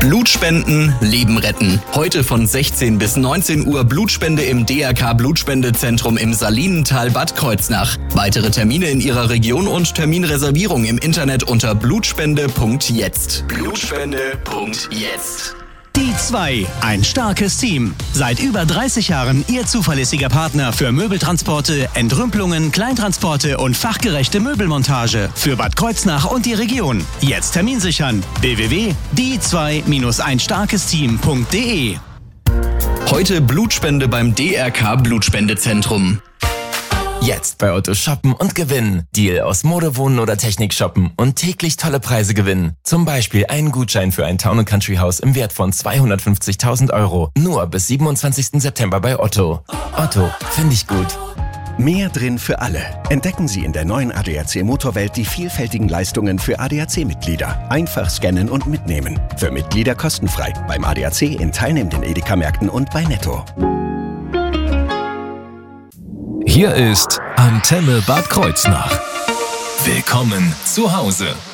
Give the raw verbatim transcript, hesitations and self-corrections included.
Blutspenden, Leben retten. Heute von sechzehn bis neunzehn Uhr Blutspende im D R K Blutspendezentrum im Salinental Bad Kreuznach. Weitere Termine in Ihrer Region und Terminreservierung im Internet unter blutspende punkt jetzt. Blutspende punkt jetzt. Die zwei, ein starkes Team. Seit über dreißig Jahren Ihr zuverlässiger Partner für Möbeltransporte, Entrümpelungen, Kleintransporte und fachgerechte Möbelmontage für Bad Kreuznach und die Region. Jetzt Termin sichern. w w w punkt die zwei ein starkes team punkt de. Heute Blutspende beim D R K Blutspendezentrum. Jetzt bei Otto shoppen und gewinnen. Deal aus Mode, Wohnen oder Technik shoppen und täglich tolle Preise gewinnen. Zum Beispiel einen Gutschein für ein Town and Country Haus im Wert von zweihundertfünfzigtausend Euro. Nur bis siebenundzwanzigsten September bei Otto. Otto, finde ich gut. Mehr drin für alle. Entdecken Sie in der neuen A D A C Motorwelt die vielfältigen Leistungen für A D A C-Mitglieder. Einfach scannen und mitnehmen. Für Mitglieder kostenfrei. Beim A D A C in teilnehmenden Edeka-Märkten und bei Netto. Hier ist Antenne Bad Kreuznach. Willkommen zu Hause.